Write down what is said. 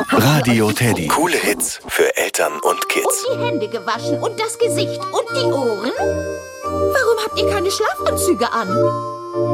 Radio Teddy. Coole Hits für Eltern und Kids. Und die Hände gewaschen und das Gesicht und die Ohren? Warum habt ihr keine Schlafanzüge an?